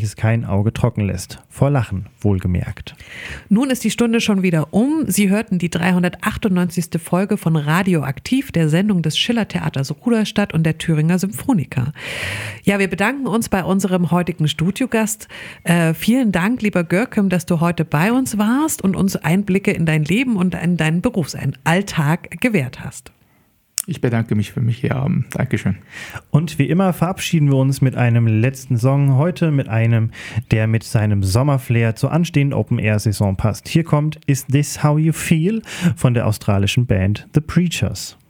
welches kein Auge trocken lässt. Vor Lachen, wohlgemerkt. Nun ist die Stunde schon wieder um. Sie hörten die 398. Folge von Radioaktiv, der Sendung des Schillertheaters Ruderstadt und der Thüringer Symphoniker. Ja, wir bedanken uns bei unserem heutigen Studiogast. Vielen Dank, lieber Görkem, dass du heute bei uns warst und uns Einblicke in dein Leben und in deinen Berufsalltag gewährt hast. Ich bedanke mich für mich hier Abend. Dankeschön. Und wie immer verabschieden wir uns mit einem letzten Song. Heute mit einem, der mit seinem Sommerflair zur anstehenden Open-Air-Saison passt. Hier kommt Is This How You Feel von der australischen Band The Preachers.